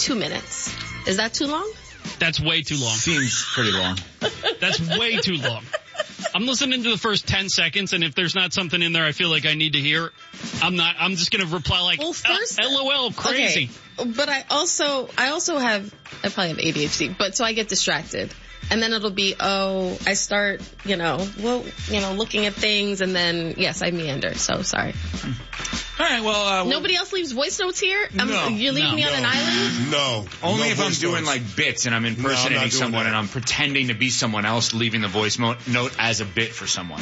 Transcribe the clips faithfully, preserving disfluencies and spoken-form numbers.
two minutes. Is that too long? That's way too long. Seems pretty long. That's way too long. I'm listening to the first ten seconds, and if there's not something in there I feel like I need to hear, I'm not. I'm just going to reply like, well, first, LOL, crazy. Okay. But I also, I also have, I probably have A D H D, but so I get distracted. And then it'll be, oh, I start, you know, well, you know, looking at things, and then, yes, I meander. So, sorry. All right, well... Uh, Nobody else leaves voice notes here? Um, no. You're leaving no, me on no, an island? No. Only no if I'm voice doing, notes. like, bits and I'm No, I'm impersonating not doing someone that. and I'm pretending to be someone else, leaving the voice mo- note as a bit for someone.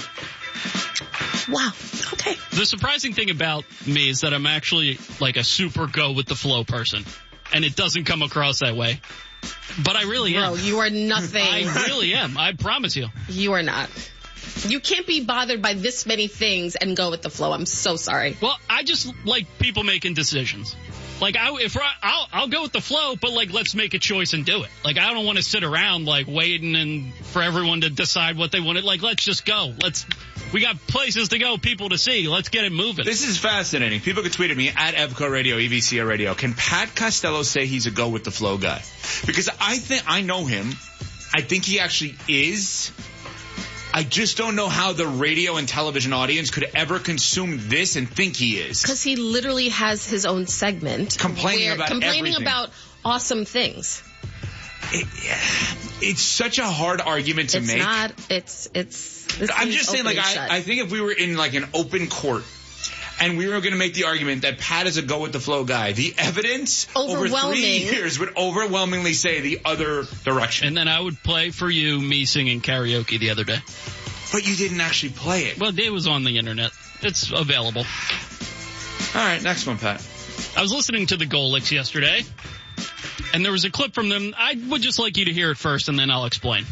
Wow. Okay. The surprising thing about me is that I'm actually like a super go with the flow person, and it doesn't come across that way. But I really Bro, am. you are nothing. I really am. I promise you. You are not. You can't be bothered by this many things and go with the flow. I'm so sorry. Well, I just like people making decisions. Like, I, if I, I'll, I'll go with the flow, but like, let's make a choice and do it. Like, I don't want to sit around like waiting and for everyone to decide what they want. Like, let's just go. Let's. We got places to go, people to see. Let's get it moving. This is fascinating. People can tweet at me at Evco Radio, E V C A Radio. Can Pat Costello say he's a go with the flow guy? Because I think I know him. I think he actually is. I just don't know how the radio and television audience could ever consume this and think he is. Because he literally has his own segment. Complaining where, about Complaining everything. about awesome things. It, it's such a hard argument to it's make. It's not. It's, it's, this I'm just saying, like, I, I think if we were in, like, an open court and we were going to make the argument that Pat is a go-with-the-flow guy, the evidence over three years would overwhelmingly say the other direction. And then I would play for you me singing karaoke the other day. But you didn't actually play it. Well, it was on the internet. It's available. All right, next one, Pat. I was listening to the Golics yesterday, and there was a clip from them. I would just like you to hear it first, and then I'll explain.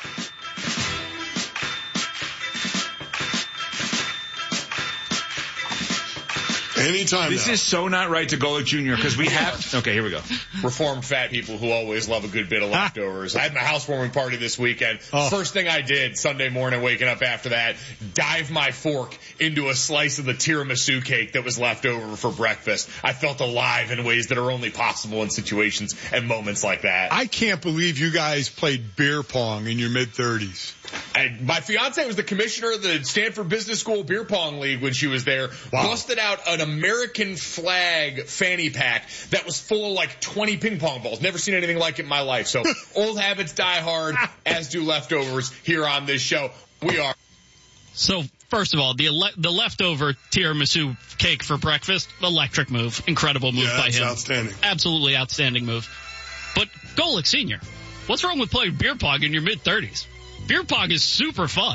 Anytime This now. is so not right to Golick Junior because we have... Okay, here we go. Reformed fat people who always love a good bit of leftovers. I had my housewarming party this weekend. Oh. First thing I did Sunday morning, waking up after that, dive my fork into a slice of the tiramisu cake that was left over for breakfast. I felt alive in ways that are only possible in situations and moments like that. I can't believe you guys played beer pong in your mid-thirties. And my fiance was the commissioner of the Stanford Business School Beer Pong League when she was there. Wow. Busted out an American flag fanny pack that was full of like twenty ping pong balls. Never seen anything like it in my life. So old habits die hard, as do leftovers here on this show. We are. So, first of all, the ele- the leftover tiramisu cake for breakfast, electric move. Incredible move Yeah, by that's him. outstanding. Absolutely outstanding move. But Golick Senior, what's wrong with playing beer pong in your mid-thirties? Beer pong is super fun.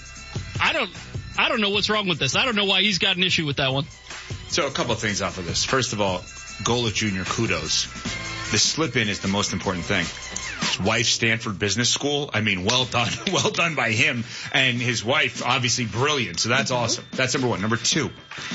I don't, I don't know what's wrong with this. I don't know why he's got an issue with that one. So a couple of things off of this. First of all, Golick Junior, kudos. The slip-in is the most important thing. His wife's Stanford Business School. I mean, well done. Well done by him. And his wife, obviously brilliant. So that's mm-hmm. awesome. That's number one. Number two,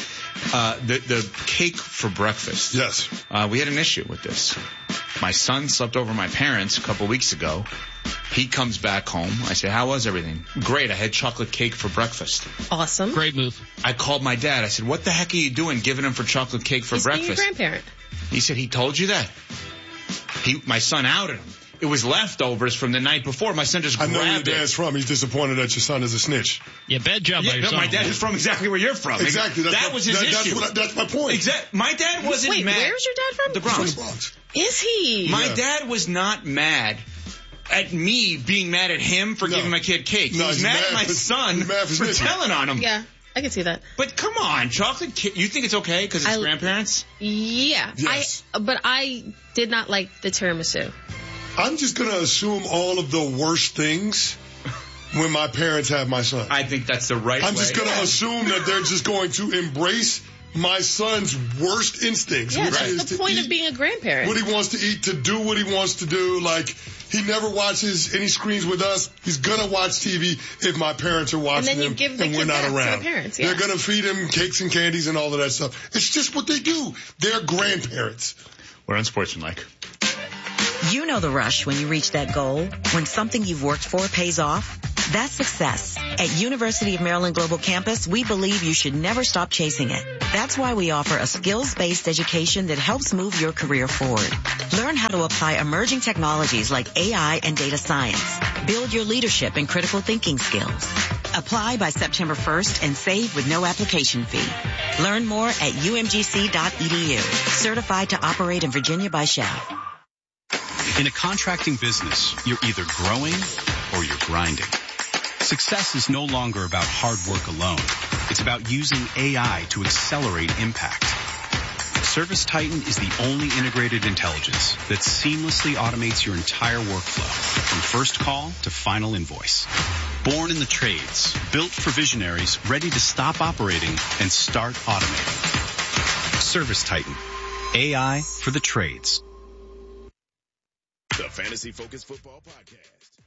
uh, the, the cake for breakfast. Yes. Uh, we had an issue with this. My son slept over my parents a couple weeks ago. He comes back home. I say, how was everything? Great. I had chocolate cake for breakfast. Awesome. Great move. I called my dad. I said, what the heck are you doing giving him for chocolate cake for He's breakfast? being your grandparent. He said, he told you that? He, my son outed him. It was leftovers from the night before. My son just I grabbed know where your it. dad's from. He's disappointed that your son is a snitch. Yeah, bad job by Yeah, your no, son. my dad is from exactly where you're from. Exactly. That's that my, was his that, issue. That's, what I, that's my point. Exactly. My dad wasn't Wait, mad. where's your dad from? The He's from Bronx. the Bronx. Is he? My Yeah. dad was not mad at me being mad at him for No. giving my kid cake. He No, was he's mad, mad at my for- son he's mad for for snitching. telling on him. Yeah, I can see that. But come on, chocolate cake. You think it's okay because it's I- grandparents? Yeah. Yes. I, but I did not like the tiramisu. I'm just going to assume all of the worst things when my parents have my son. I think that's the right I'm way. just going to assume that they're just going to embrace my son's worst instincts, Yeah, which that's is the to point eat of being a grandparent. what he wants to eat, to do what he wants to do. Like, he never watches any screens with us. He's going to watch T V if my parents are watching And then you him give the and kid we're not back to the around. parents, yeah. They're going to feed him cakes and candies and all of that stuff. It's just what they do. They're grandparents. We're unsportsmanlike. You know the rush when you reach that goal, when something you've worked for pays off. That's success. At University of Maryland Global Campus, we believe you should never stop chasing it. That's why we offer a skills-based education that helps move your career forward. Learn how to apply emerging technologies like A I and data science. Build your leadership and critical thinking skills. Apply by September first and save with no application fee. Learn more at U M G C dot E D U. Certified to operate in Virginia by Shell. In a contracting business, you're either growing or you're grinding. Success is no longer about hard work alone. It's about using A I to accelerate impact. ServiceTitan is the only integrated intelligence that seamlessly automates your entire workflow from first call to final invoice. Born in the trades, built for visionaries ready to stop operating and start automating. ServiceTitan. A I for the trades. The Fantasy Focus Football Podcast.